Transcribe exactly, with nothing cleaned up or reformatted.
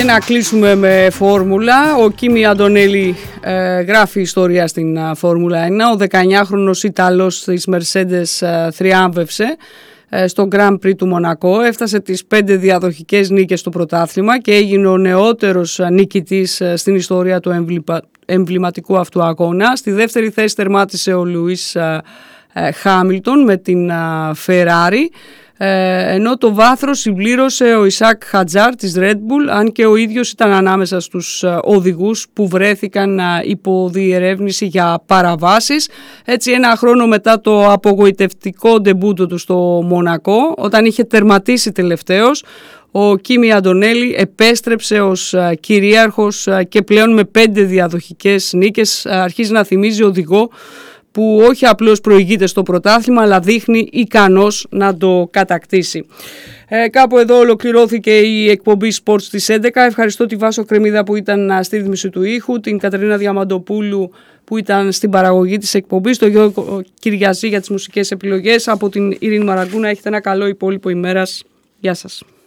Και να κλείσουμε με φόρμουλα. Ο Κίμι Αντωνέλη ε, γράφει ιστορία στην α, Φόρμουλα ένα. Ο δεκαεννιάχρονος Ιταλός της Mercedes ε, θριάμβευσε ε, στο Grand Prix του Μονακό. Έφτασε τις πέντε διαδοχικές νίκες στο πρωτάθλημα και έγινε ο νεότερος νικητής ε, στην ιστορία του εμβλημα, εμβληματικού αυτού αγώνα. Στη δεύτερη θέση τερμάτισε ο Λουίς ε, ε, Χάμιλτον με την ε, Ferrari. Ε, ενώ το βάθρο συμπλήρωσε ο Ισακ Χατζάρ της Red Bull, αν και ο ίδιος ήταν ανάμεσα στους ε, οδηγούς που βρέθηκαν ε, υπό διερεύνηση για παραβάσεις. Έτσι, ένα χρόνο μετά το απογοητευτικό ντεμπούτο του στο Μονακό, όταν είχε τερματίσει τελευταίος, ο Κίμι Αντωνέλη επέστρεψε ως ε, κυρίαρχος ε, και πλέον με πέντε διαδοχικές νίκες ε, αρχίζει να θυμίζει οδηγό που όχι απλώς προηγείται στο πρωτάθλημα, αλλά δείχνει ικανός να το κατακτήσει. Ε, κάπου εδώ ολοκληρώθηκε η εκπομπή Sports της έντεκα. Ευχαριστώ τη Βάσο Κρεμίδα που ήταν στη ρύθμιση του ήχου, την Κατερίνα Διαμαντοπούλου που ήταν στην παραγωγή της εκπομπής, τον Γιώργο Κυριαζή για τις μουσικές επιλογές. Από την Ειρήνη Μαραγκούνα έχετε ένα καλό υπόλοιπο ημέρας. Γεια σας.